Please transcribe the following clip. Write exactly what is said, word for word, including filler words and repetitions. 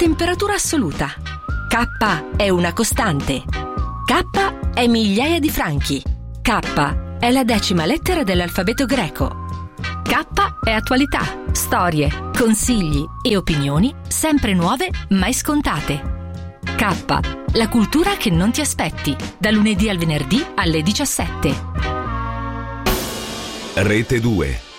temperatura assoluta. K è una costante. K è migliaia di franchi. K è la decima lettera dell'alfabeto greco. K è attualità, storie, consigli e opinioni sempre nuove, mai scontate. K, la cultura che non ti aspetti, da lunedì al venerdì alle diciassette. Rete due.